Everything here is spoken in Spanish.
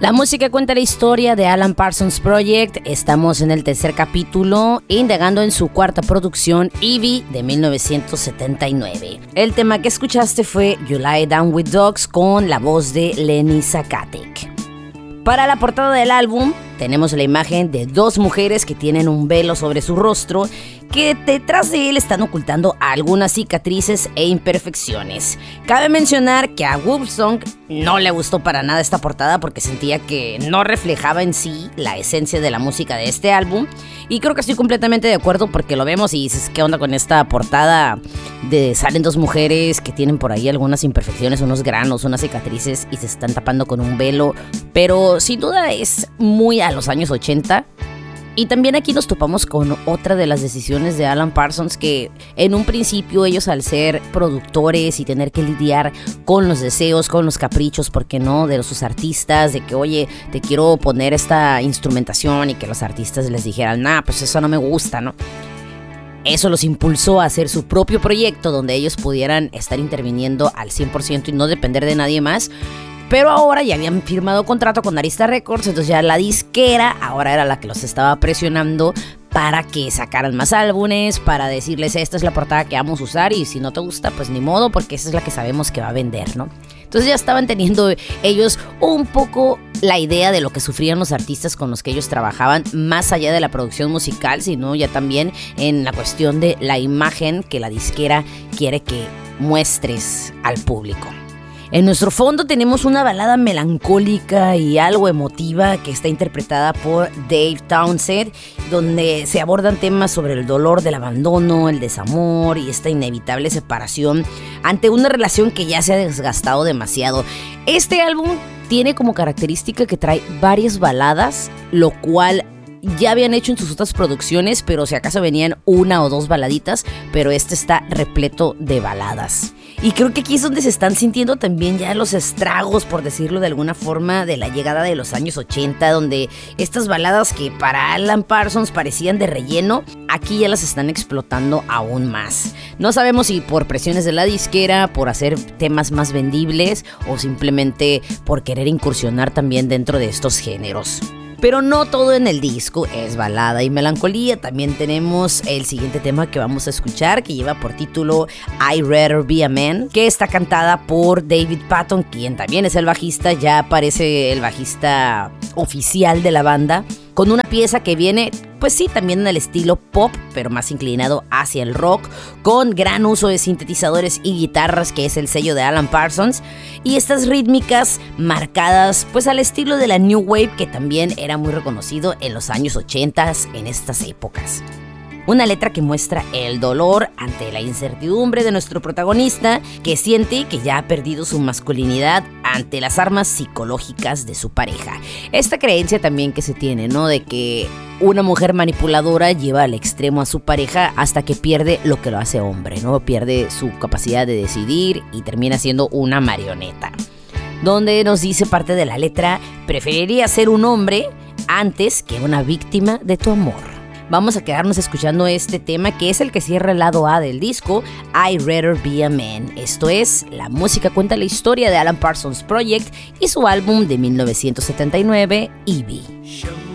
La música cuenta la historia de Alan Parsons Project. Estamos en el tercer capítulo, indagando en su cuarta producción, Evie, de 1979. El tema que escuchaste fue You Lie Down With Dogs, con la voz de Lenny Sakatek. Para la portada del álbum tenemos la imagen de dos mujeres que tienen un velo sobre su rostro, que detrás de él están ocultando algunas cicatrices e imperfecciones. Cabe mencionar que a Wolfsong no le gustó para nada esta portada porque sentía que no reflejaba en sí la esencia de la música de este álbum, y creo que estoy completamente de acuerdo porque lo vemos y dices, ¿qué onda con esta portada? Salen dos mujeres que tienen por ahí algunas imperfecciones, unos granos, unas cicatrices, y se están tapando con un velo, pero sin duda es muy a los años 80. Y también aquí nos topamos con otra de las decisiones de Alan Parsons, que en un principio ellos, al ser productores y tener que lidiar con los deseos, con los caprichos, ¿por qué no?, de sus artistas, de que oye, te quiero poner esta instrumentación, y que los artistas les dijeran, nah, pues eso no me gusta, ¿no? Eso los impulsó a hacer su propio proyecto donde ellos pudieran estar interviniendo al 100% y no depender de nadie más. Pero ahora ya habían firmado contrato con Arista Records, entonces ya la disquera ahora era la que los estaba presionando para que sacaran más álbumes, para decirles, esta es la portada que vamos a usar, y si no te gusta, pues ni modo, porque esa es la que sabemos que va a vender, ¿no? Entonces ya estaban teniendo ellos un poco la idea de lo que sufrían los artistas con los que ellos trabajaban, más allá de la producción musical, sino ya también en la cuestión de la imagen que la disquera quiere que muestres al público. En nuestro fondo tenemos una balada melancólica y algo emotiva que está interpretada por Dave Townsend, donde se abordan temas sobre el dolor del abandono, el desamor y esta inevitable separación ante una relación que ya se ha desgastado demasiado. Este álbum tiene como característica que trae varias baladas, lo cual ya habían hecho en sus otras producciones, pero si acaso venían una o dos baladitas, pero este está repleto de baladas. Y creo que aquí es donde se están sintiendo también ya los estragos, por decirlo de alguna forma, de la llegada de los años 80, donde estas baladas que para Alan Parsons parecían de relleno, aquí ya las están explotando aún más. No sabemos si por presiones de la disquera, por hacer temas más vendibles, o simplemente por querer incursionar también dentro de estos géneros. Pero no todo en el disco es balada y melancolía. También tenemos el siguiente tema que vamos a escuchar, que lleva por título I'd Rather Be a Man, que está cantada por David Patton, quien también es el bajista. Ya aparece el bajista oficial de la banda, con una pieza que viene, pues sí, también en el estilo pop, pero más inclinado hacia el rock, con gran uso de sintetizadores y guitarras, que es el sello de Alan Parsons, y estas rítmicas marcadas pues al estilo de la New Wave, que también era muy reconocido en los años 80 en estas épocas. Una letra que muestra el dolor ante la incertidumbre de nuestro protagonista, que siente que ya ha perdido su masculinidad ante las armas psicológicas de su pareja. Esta creencia también que se tiene, ¿no?, de que una mujer manipuladora lleva al extremo a su pareja hasta que pierde lo que lo hace hombre, ¿no? Pierde su capacidad de decidir y termina siendo una marioneta. Donde nos dice parte de la letra, preferiría ser un hombre antes que una víctima de tu amor. Vamos a quedarnos escuchando este tema, que es el que cierra el lado A del disco, I'd Rather Be a Man. Esto es La música cuenta la historia de Alan Parsons Project y su álbum de 1979, Evie.